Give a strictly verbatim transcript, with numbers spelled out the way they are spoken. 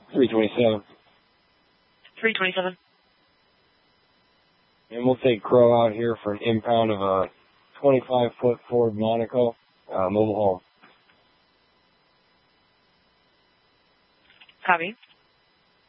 three twenty-seven. three twenty-seven. And we'll take Crow out here for an impound of a twenty-five foot Ford Monaco, uh, mobile home. Copy.